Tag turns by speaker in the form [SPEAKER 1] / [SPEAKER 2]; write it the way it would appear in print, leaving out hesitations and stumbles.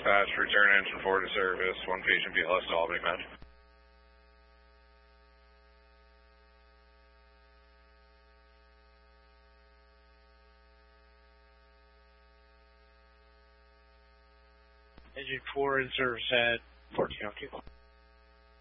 [SPEAKER 1] Dispatch, return engine 4 to service, 1 patient BLS to Albany Med.
[SPEAKER 2] Engine 4 in service at 1402.